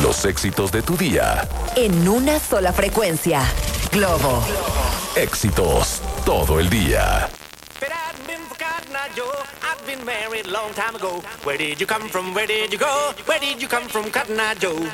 Los éxitos de tu día. En una sola frecuencia. Globo. Éxitos todo el día. I've been married a long time ago. Where did you come from? Where did you go? Where did you come from, Cotton Eye Joe?